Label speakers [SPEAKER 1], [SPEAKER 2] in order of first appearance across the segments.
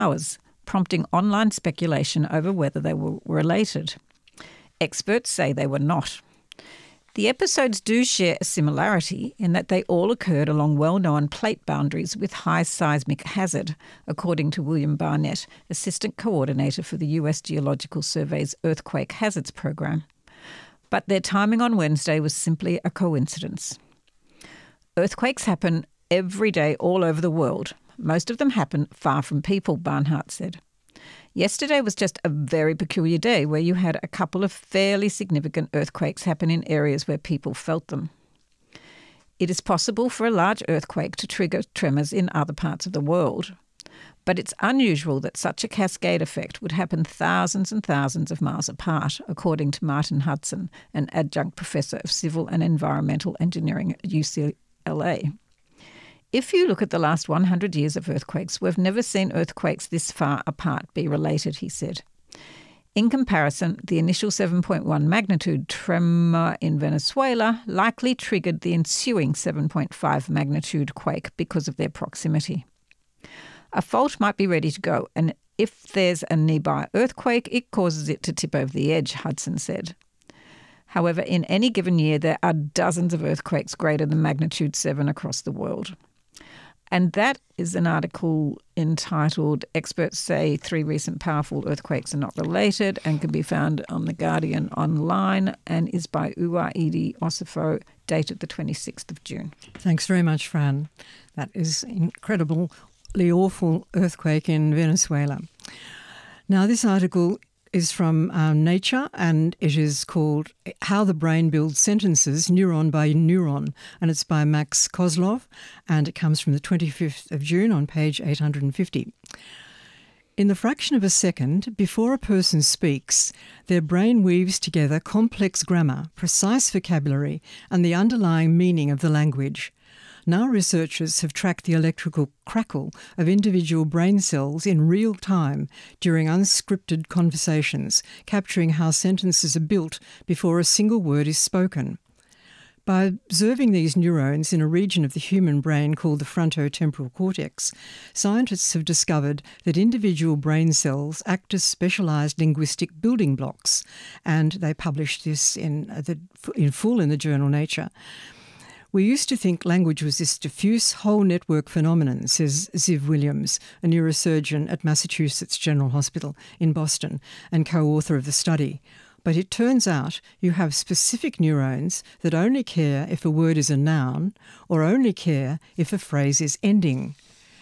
[SPEAKER 1] hours, prompting online speculation over whether they were related. Experts say they were not. The episodes do share a similarity in that they all occurred along well-known plate boundaries with high seismic hazard, according to William Barnett, Assistant Coordinator for the US Geological Survey's Earthquake Hazards Program. But their timing on Wednesday was simply a coincidence. Earthquakes happen every day all over the world. Most of them happen far from people, Barnhart said. Yesterday was just a very peculiar day where you had a couple of fairly significant earthquakes happen in areas where people felt them. It is possible for a large earthquake to trigger tremors in other parts of the world, but it's unusual that such a cascade effect would happen thousands and thousands of miles apart, according to Martin Hudson, an adjunct professor of civil and environmental engineering at UCLA. If you look at the last 100 years of earthquakes, we've never seen earthquakes this far apart be related, he said. In comparison, the initial 7.1 magnitude tremor in Venezuela likely triggered the ensuing 7.5 magnitude quake because of their proximity. A fault might be ready to go, and if there's a nearby earthquake, it causes it to tip over the edge, Hudson said. However, in any given year, there are dozens of earthquakes greater than magnitude 7 across the world. And that is an article entitled "Experts Say 3 Recent Powerful Earthquakes Are Not Related" and can be found on The Guardian online and is by Uwa-Idi Osifo, dated the 26th of June.
[SPEAKER 2] Thanks very much, Fran. That is incredibly awful earthquake in Venezuela. Now, this article is from Nature, and it is called "How the Brain Builds Sentences, Neuron by Neuron," and it's by Max Kozlov, and it comes from the 25th of June on page 850. In the fraction of a second, before a person speaks, their brain weaves together complex grammar, precise vocabulary, and the underlying meaning of the language. Now researchers have tracked the electrical crackle of individual brain cells in real time during unscripted conversations, capturing how sentences are built before a single word is spoken. By observing these neurons in a region of the human brain called the frontotemporal cortex, scientists have discovered that individual brain cells act as specialised linguistic building blocks, and they published this in full in the journal Nature. We used to think language was this diffuse whole network phenomenon, says Ziv Williams, a neurosurgeon at Massachusetts General Hospital in Boston and co-author of the study. But it turns out you have specific neurons that only care if a word is a noun or only care if a phrase is ending.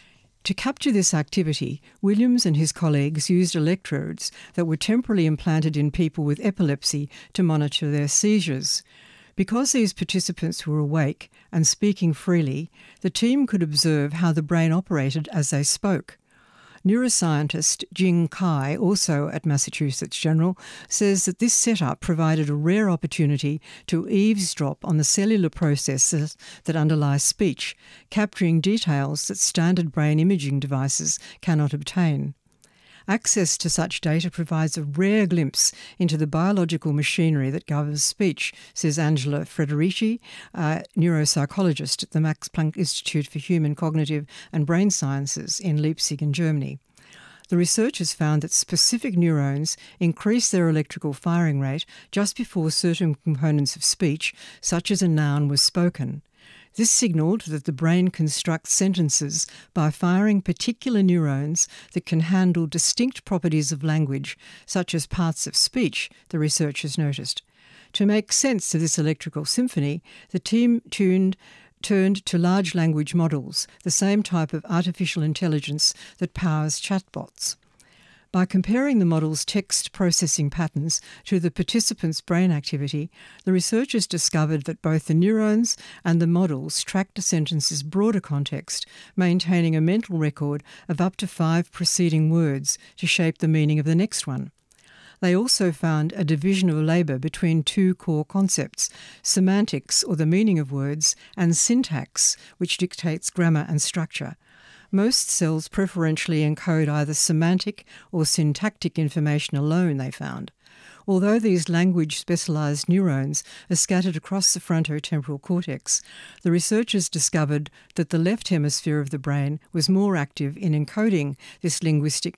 [SPEAKER 2] To capture this activity, Williams and his colleagues used electrodes that were temporally implanted in people with epilepsy to monitor their seizures. Because these participants were awake and speaking freely, the team could observe how the brain operated as they spoke. Neuroscientist Jing Kai, also at Massachusetts General, says that this setup provided a rare opportunity to eavesdrop on the cellular processes that underlie speech, capturing details that standard brain imaging devices cannot obtain. Access to such data provides a rare glimpse into the biological machinery that governs speech, says Angela Frederici, a neuropsychologist at the Max Planck Institute for Human Cognitive and Brain Sciences in Leipzig in Germany. The researchers found that specific neurons increase their electrical firing rate just before certain components of speech, such as a noun, was spoken. This signalled that the brain constructs sentences by firing particular neurons that can handle distinct properties of language, such as parts of speech, the researchers noticed. To make sense of this electrical symphony, the team turned to large language models, the same type of artificial intelligence that powers chatbots. By comparing the model's text processing patterns to the participants' brain activity, the researchers discovered that both the neurons and the models tracked a sentence's broader context, maintaining a mental record of up to 5 preceding words to shape the meaning of the next one. They also found a division of labour between 2 core concepts: semantics, or the meaning of words, and syntax, which dictates grammar and structure. Most cells preferentially encode either semantic or syntactic information alone, they found. Although these language-specialised neurons are scattered across the frontotemporal cortex, the researchers discovered that the left hemisphere of the brain was more active in encoding this linguistic